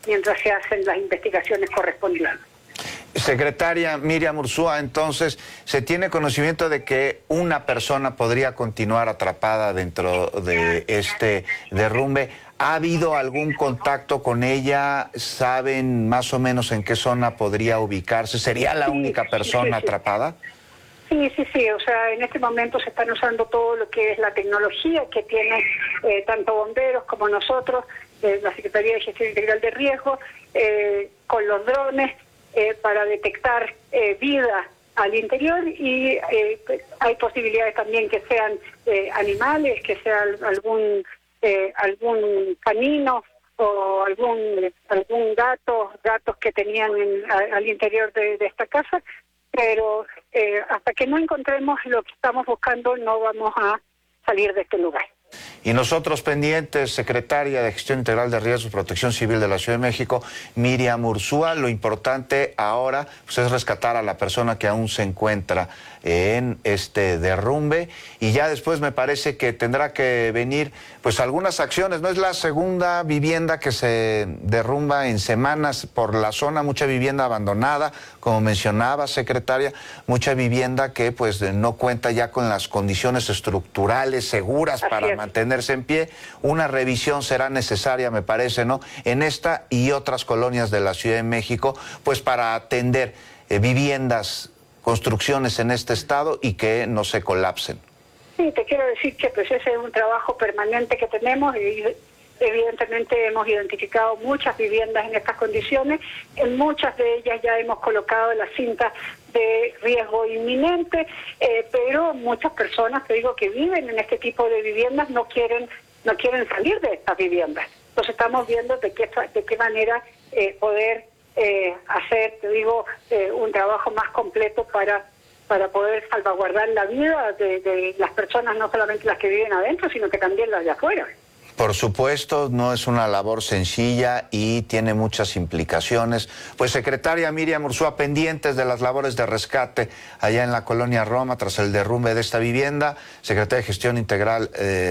mientras se hacen las investigaciones correspondientes. Secretaria Miriam Ursúa, entonces, ¿se tiene conocimiento de que una persona podría continuar atrapada dentro de este derrumbe? ¿Ha habido algún contacto con ella? ¿Saben más o menos en qué zona podría ubicarse? ¿Sería la única persona atrapada? Sí, o sea, en este momento se están usando todo lo que es la tecnología que tienen tanto bomberos como nosotros, la Secretaría de Gestión Integral de Riesgo, con los drones, para detectar vida al interior, y hay posibilidades también que sean animales, que sea algún canino o algún gatos que tenían al interior de esta casa, pero hasta que no encontremos lo que estamos buscando no vamos a salir de este lugar. Y nosotros pendientes, secretaria de Gestión Integral de Riesgos, Protección Civil de la Ciudad de México, Miriam Ursúa, lo importante ahora pues, es rescatar a la persona que aún se encuentra en este derrumbe, y ya después me parece que tendrá que venir pues algunas acciones. No es la segunda vivienda que se derrumba en semanas por la zona, mucha vivienda abandonada, como mencionaba, secretaria, mucha vivienda que pues no cuenta ya con las condiciones estructurales seguras para mantenerse en pie. Una revisión será necesaria, me parece, ¿no?, en esta y otras colonias de la Ciudad de México, pues para atender viviendas, construcciones en este estado y que no se colapsen. Sí, te quiero decir que pues ese es un trabajo permanente que tenemos, y evidentemente hemos identificado muchas viviendas en estas condiciones. En muchas de ellas ya hemos colocado la cinta de riesgo inminente, pero muchas personas, te digo, que viven en este tipo de viviendas no quieren salir de estas viviendas. Entonces estamos viendo de qué manera poder hacer, te digo, un trabajo más completo para poder salvaguardar la vida de las personas, no solamente las que viven adentro, sino que también las de afuera. Por supuesto, no es una labor sencilla y tiene muchas implicaciones. Pues, secretaria Miriam Ursúa, pendientes de las labores de rescate allá en la colonia Roma tras el derrumbe de esta vivienda, secretaria de Gestión Integral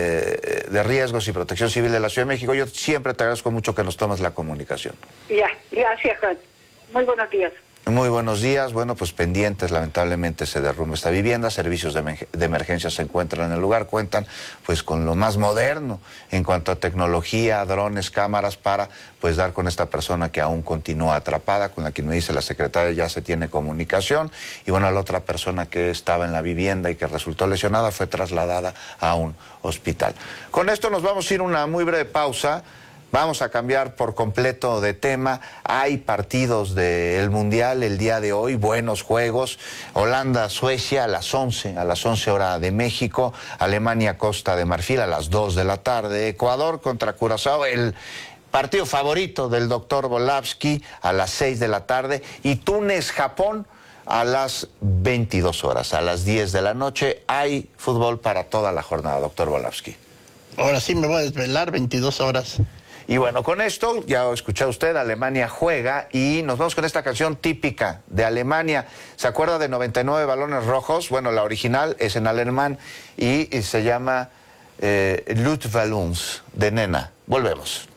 de Riesgos y Protección Civil de la Ciudad de México. Yo siempre te agradezco mucho que nos tomes la comunicación. Ya, gracias, Juan. Muy buenos días. Muy buenos días. Bueno, pues pendientes, lamentablemente se derrumba esta vivienda. Servicios de emergencia se encuentran en el lugar, cuentan pues con lo más moderno en cuanto a tecnología, drones, cámaras, para pues dar con esta persona que aún continúa atrapada, con la que me dice la secretaria ya se tiene comunicación. Y bueno, la otra persona que estaba en la vivienda y que resultó lesionada fue trasladada a un hospital. Con esto nos vamos a ir a una muy breve pausa. Vamos a cambiar por completo de tema. Hay partidos del Mundial el día de hoy, buenos juegos. Holanda-Suecia a las 11 hora de México. Alemania-Costa de Marfil a las 2 de la tarde. Ecuador contra Curazao, el partido favorito del doctor Volavsky, a las 6 de la tarde. Y Túnez-Japón a las 22 horas, a las 10 de la noche. Hay fútbol para toda la jornada, doctor Volavsky. Ahora sí me voy a desvelar, 22 horas. Y bueno, con esto, ya escuchó usted, Alemania juega, y nos vamos con esta canción típica de Alemania. ¿Se acuerda de 99 balones rojos? Bueno, la original es en alemán y se llama Luftballons de Nena. Volvemos.